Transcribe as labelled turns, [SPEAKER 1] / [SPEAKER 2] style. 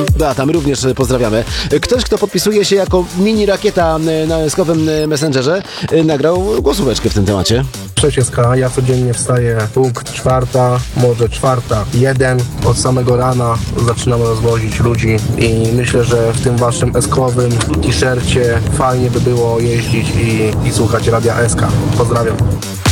[SPEAKER 1] Beata, my również pozdrawiamy. Ktoś, kto podpisuje się jako mini rakieta na SK-owym Messengerze, nagrał głosóweczkę w tym temacie.
[SPEAKER 2] 6SK, ja codziennie wstaję punkt 4, może 4:01, od samego rana zaczynam rozwozić ludzi i myślę, że w tym waszym SK-owym t-shircie fajnie by było jeździć i słuchać Radia SK. Pozdrawiam.